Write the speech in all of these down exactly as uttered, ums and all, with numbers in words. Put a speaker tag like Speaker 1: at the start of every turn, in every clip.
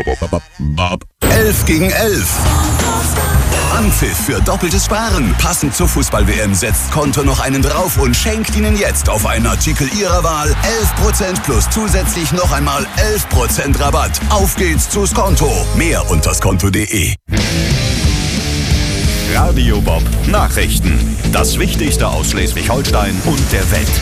Speaker 1: elf gegen elf. Anpfiff für doppeltes Sparen. Passend zur Fußball-W M setzt Konto noch einen drauf und schenkt Ihnen jetzt auf einen Artikel Ihrer Wahl elf Prozent plus zusätzlich noch einmal elf Prozent Rabatt. Auf geht's zu Skonto. Mehr unter skonto punkt de.
Speaker 2: Radio Bob Nachrichten. Das Wichtigste aus Schleswig-Holstein und der Welt.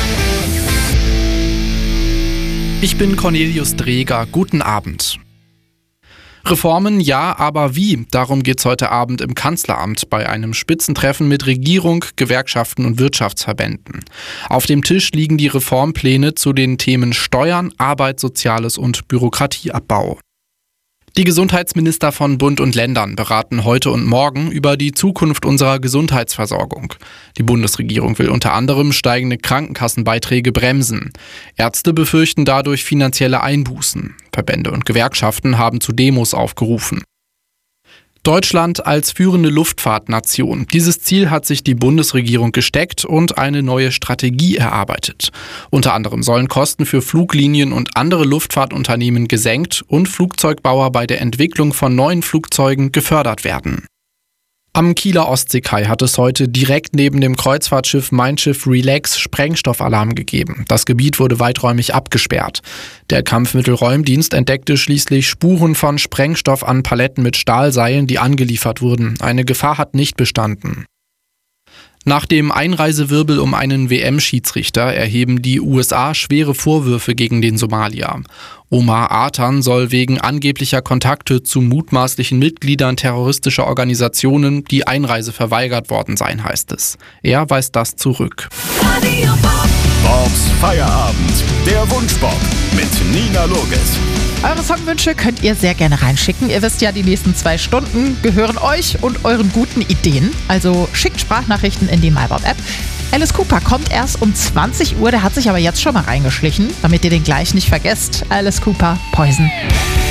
Speaker 3: Ich bin Cornelius Dreger. Guten Abend. Reformen ja, aber wie? Darum geht's heute Abend im Kanzleramt bei einem Spitzentreffen mit Regierung, Gewerkschaften und Wirtschaftsverbänden. Auf dem Tisch liegen die Reformpläne zu den Themen Steuern, Arbeit, Soziales und Bürokratieabbau. Die Gesundheitsminister von Bund und Ländern beraten heute und morgen über die Zukunft unserer Gesundheitsversorgung. Die Bundesregierung will unter anderem steigende Krankenkassenbeiträge bremsen. Ärzte befürchten dadurch finanzielle Einbußen. Verbände und Gewerkschaften haben zu Demos aufgerufen. Deutschland als führende Luftfahrtnation. Dieses Ziel hat sich die Bundesregierung gesteckt und eine neue Strategie erarbeitet. Unter anderem sollen Kosten für Fluglinien und andere Luftfahrtunternehmen gesenkt und Flugzeugbauer bei der Entwicklung von neuen Flugzeugen gefördert werden. Am Kieler Ostseekai hat es heute direkt neben dem Kreuzfahrtschiff Mein Schiff Relax Sprengstoffalarm gegeben. Das Gebiet wurde weiträumig abgesperrt. Der Kampfmittelräumdienst entdeckte schließlich Spuren von Sprengstoff an Paletten mit Stahlseilen, die angeliefert wurden. Eine Gefahr hat nicht bestanden. Nach dem Einreisewirbel um einen W M-Schiedsrichter erheben die U S A schwere Vorwürfe gegen den Somalier. Omar Artan soll wegen angeblicher Kontakte zu mutmaßlichen Mitgliedern terroristischer Organisationen die Einreise verweigert worden sein, heißt es. Er weist das zurück.
Speaker 2: Bobs Feierabend, der Wunschbob mit Nina Loges.
Speaker 4: Eure Songwünsche könnt ihr sehr gerne reinschicken. Ihr wisst ja, die nächsten zwei Stunden gehören euch und euren guten Ideen. Also schickt Sprachnachrichten in die MyBob-App. Alice Cooper kommt erst um zwanzig Uhr, der hat sich aber jetzt schon mal reingeschlichen, damit ihr den gleich nicht vergesst. Alice Cooper, Poison.